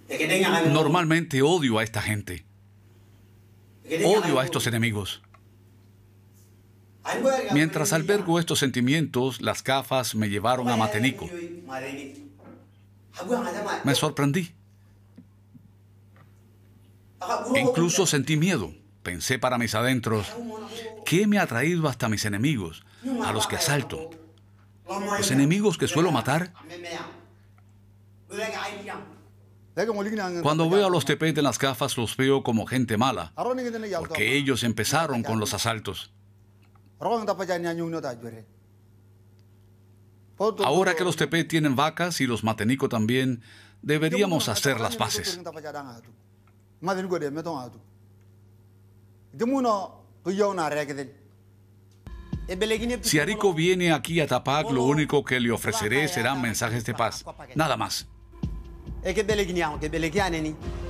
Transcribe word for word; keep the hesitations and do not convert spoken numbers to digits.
Normalmente odio a esta gente. Odio a estos enemigos. Mientras albergo estos sentimientos, las gafas me llevaron a Matenico. Me sorprendí. Incluso sentí miedo. Pensé para mis adentros, ¿qué me ha traído hasta mis enemigos, a los que asalto? ¿Los enemigos que suelo matar? Cuando veo a los tepet en las gafas, los veo como gente mala, porque ellos empezaron con los asaltos. Ahora que los tepet tienen vacas y los Matenico también, deberíamos hacer las paces. Si Arico viene aquí a Tapac, lo único que le ofreceré serán mensajes de paz. Nada más.